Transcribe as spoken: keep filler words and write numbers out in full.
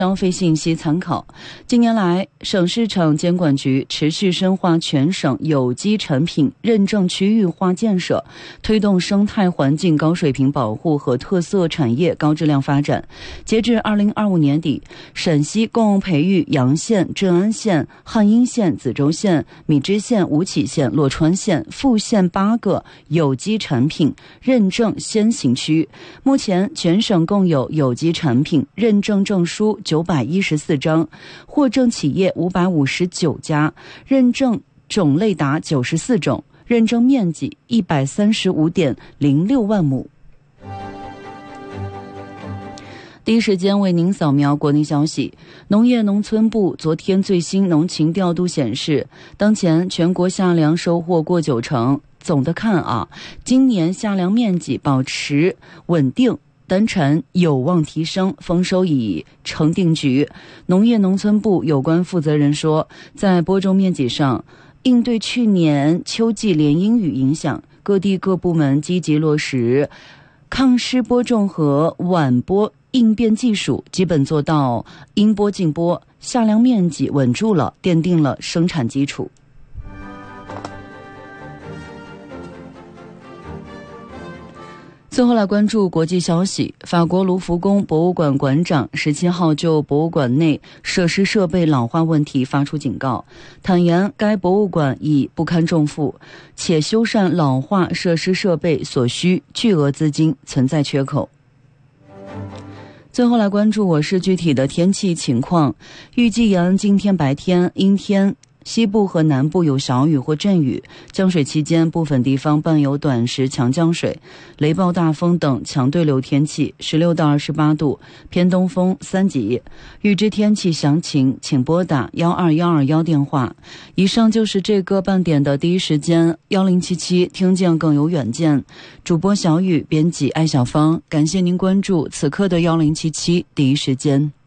消费信息参考。近年来，省市场监管局持续深化全省有机产品认证区域化建设，推动生态环境高水平保护和特色产业高质量发展。截至二零二五年底，陕西共培育阳县、镇安县、汉阴县、梓州县、米脂县、吴起县、洛川县、富县八个有机产品认证先行区。目前，全省共有有机产品认证证书九百一十四张，获证企业五百五十九家，认证种类达九十四种，认证面积一百三十五点零六万亩。第一时间为您扫描国内消息。农业农村部昨天最新农情调度显示，当前全国夏粮收获过九成。总的看啊，今年夏粮面积保持稳定，单产有望提升，丰收已成定局。农业农村部有关负责人说，在播种面积上，应对去年秋季连阴雨影响，各地各部门积极落实抗湿播种和晚播应变技术，基本做到应播尽播，夏粮面积稳住了，奠定了生产基础。最后来关注国际消息。法国卢浮宫博物馆馆长十七号就博物馆内设施设备老化问题发出警告，坦言该博物馆已不堪重负，且修缮老化设施设备所需巨额资金存在缺口。最后来关注我市具体的天气情况。预计延安今天白天阴天，西部和南部有小雨或阵雨，降水期间部分地方伴有短时强降水、雷暴大风等强对流天气，十六到二十八度，偏东风三级。预知天气详情，请拨打幺二幺二幺电话。以上就是这个半点的第一时间幺零七七，听见更有远见。主播小雨，编辑艾小芳，感谢您关注此刻的幺零七七第一时间。